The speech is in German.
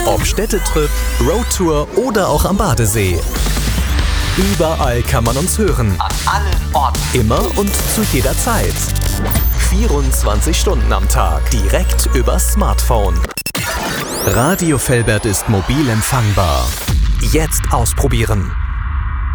Ob Städtetrip, Roadtour oder auch am Badesee. Überall kann man uns hören. An allen Orten. Immer und zu jeder Zeit. 24 Stunden am Tag. Direkt übers Smartphone. Radio Velbert ist mobil empfangbar. Jetzt ausprobieren.